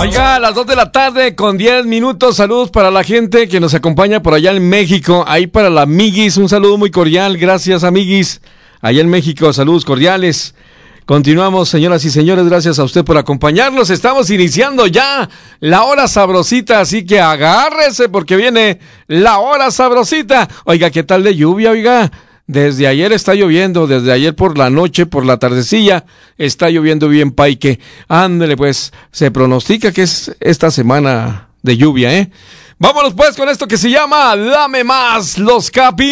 Oiga, a las 2 de la tarde con 10 minutos, saludos para la gente que nos acompaña por allá en México, ahí para la Amiguis, un saludo muy cordial, gracias Amiguis, allá en México, saludos cordiales. Continuamos, señoras y señores, gracias a usted por acompañarnos, estamos iniciando ya la hora sabrosita, así que agárrese porque viene la hora sabrosita. Oiga, ¿qué tal de lluvia, oiga? Desde ayer está lloviendo, desde ayer por la noche, por la tardecilla, está lloviendo bien paique. Ándele pues, se pronostica que es esta semana de lluvia, ¿eh? Vámonos pues con esto que se llama Dame Más, Los Capi.